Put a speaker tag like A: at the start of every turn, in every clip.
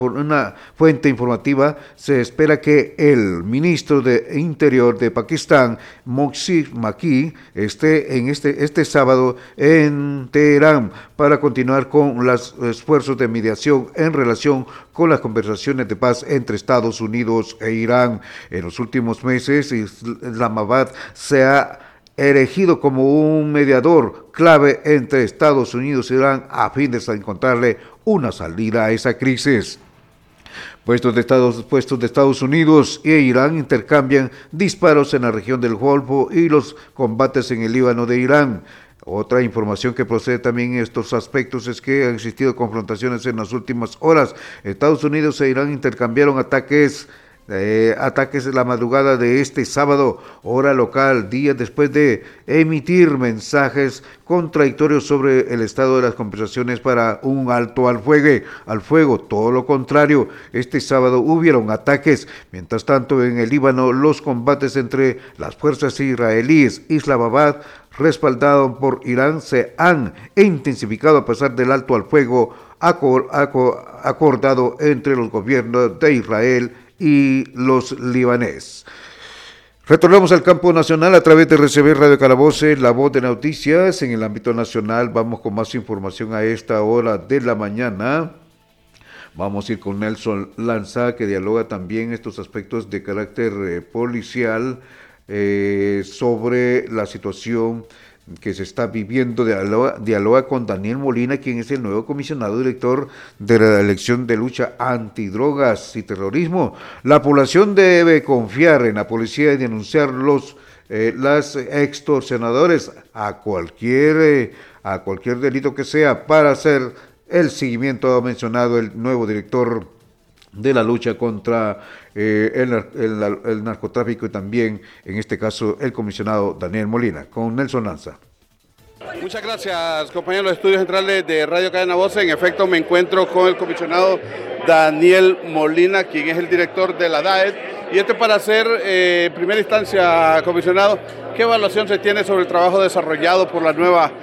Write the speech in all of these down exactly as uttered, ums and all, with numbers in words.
A: Por una fuente informativa, se espera que el ministro de Interior de Pakistán, Mohsin Maki, esté en este, este sábado en Teherán para continuar con los esfuerzos de mediación en relación con las conversaciones de paz entre Estados Unidos e Irán. En los últimos meses, Islamabad se ha erigido como un mediador clave entre Estados Unidos e Irán a fin de encontrarle una salida a esa crisis. Puestos de, Estados, puestos de Estados Unidos e Irán intercambian disparos en la región del Golfo y los combates en el Líbano de Irán. Otra información que procede también en estos aspectos es que han existido confrontaciones en las últimas horas. Estados Unidos e Irán intercambiaron ataques Eh, ataques en la madrugada de este sábado, hora local, días después de emitir mensajes contradictorios sobre el estado de las conversaciones para un alto al fuego. Al fuego, todo lo contrario, este sábado hubieron ataques. Mientras tanto, en el Líbano, los combates entre las fuerzas israelíes, Islamabad, respaldado por Irán, se han intensificado a pesar del alto al fuego acordado entre los gobiernos de Israel y los libaneses. Retornamos al campo nacional a través de R C B Radio Calaboce, la voz de noticias. En el ámbito nacional vamos con más información a esta hora de la mañana. Vamos a ir con Nelson Lanza, que dialoga también estos aspectos de carácter eh, policial eh, sobre la situación que se está viviendo. Dialoga, dialoga con Daniel Molina, quien es el nuevo comisionado director de la Dirección de Lucha Antidrogas y Terrorismo. La población debe confiar en la policía y denunciar los eh, las extorsionadores a cualquier eh, a cualquier delito que sea para hacer el seguimiento, ha mencionado el nuevo director de la lucha contra eh, el, el, el narcotráfico y también, en este caso, el comisionado Daniel Molina. Con Nelson Lanza.
B: Muchas gracias, compañeros de los estudios centrales de Radio Cadena Voz. En efecto, me encuentro con el comisionado Daniel Molina, quien es el director de la D A E T. Y esto para hacer, eh, en primera instancia, comisionado, ¿qué evaluación se tiene sobre el trabajo desarrollado por la nueva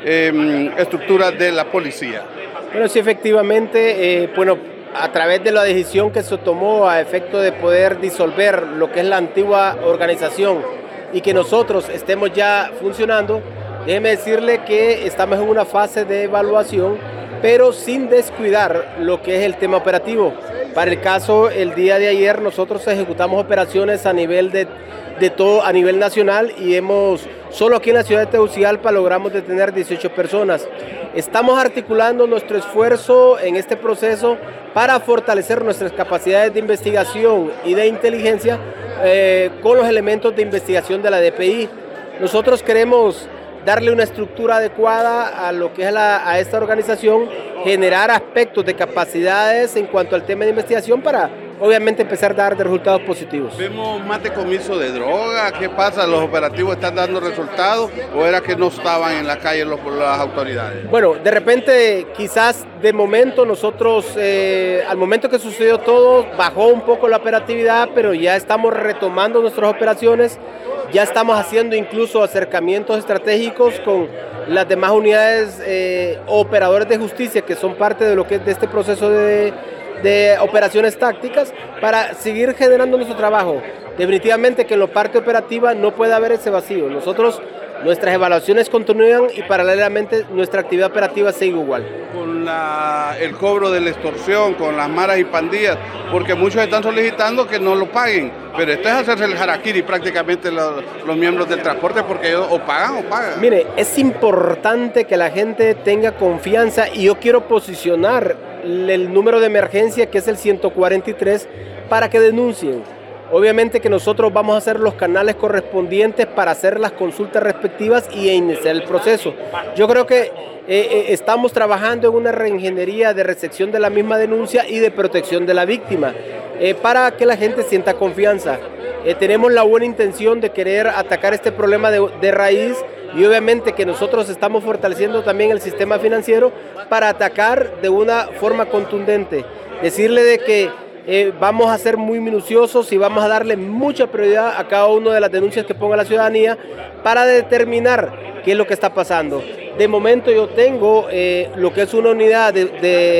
B: eh, estructura de la policía?
C: Bueno, sí, efectivamente, eh, bueno, a través de la decisión que se tomó a efecto de poder disolver lo que es la antigua organización y que nosotros estemos ya funcionando, déjeme decirle que estamos en una fase de evaluación, pero sin descuidar lo que es el tema operativo. Para el caso, el día de ayer nosotros ejecutamos operaciones a nivel de, de todo, a nivel nacional, y hemos, solo aquí en la ciudad de Tegucigalpa logramos detener dieciocho personas. Estamos articulando nuestro esfuerzo en este proceso para fortalecer nuestras capacidades de investigación y de inteligencia eh, con los elementos de investigación de la D P I. Nosotros queremos darle una estructura adecuada a lo que es la, a esta organización, generar aspectos de capacidades en cuanto al tema de investigación para obviamente empezar a dar resultados positivos.
B: Vemos más decomiso de droga. ¿Qué pasa? ¿Los operativos están dando resultados o era que no estaban en la calle los, las autoridades?
C: Bueno, de repente quizás de momento nosotros, eh, al momento que sucedió todo, bajó un poco la operatividad, pero ya estamos retomando nuestras operaciones, ya estamos haciendo incluso acercamientos estratégicos con las demás unidades eh, operadores de justicia que son parte de lo que es de este proceso de de operaciones tácticas para seguir generando nuestro trabajo. Definitivamente que en la parte operativa no puede haber ese vacío. Nosotros, nuestras evaluaciones continúan y paralelamente nuestra actividad operativa sigue igual.
B: Con la, el cobro de la extorsión, con las maras y pandillas, porque muchos están solicitando que no lo paguen, pero esto es hacerse el harakiri prácticamente los, los miembros del transporte, porque ellos o pagan o pagan.
C: Mire, es importante que la gente tenga confianza y yo quiero posicionar el número de emergencia que es el ciento cuarenta y tres para que denuncien. Obviamente que nosotros vamos a hacer los canales correspondientes para hacer las consultas respectivas y iniciar el proceso. Yo creo que eh, eh, estamos trabajando en una reingeniería de recepción de la misma denuncia y de protección de la víctima eh, para que la gente sienta confianza. Eh, tenemos la buena intención de querer atacar este problema de, de raíz. Y obviamente que nosotros estamos fortaleciendo también el sistema financiero para atacar de una forma contundente. Decirle de que eh, vamos a ser muy minuciosos y vamos a darle mucha prioridad a cada una de las denuncias que ponga la ciudadanía para determinar qué es lo que está pasando. De momento yo tengo eh, lo que es una unidad de, de,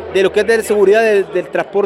C: de lo que es de seguridad del, del transporte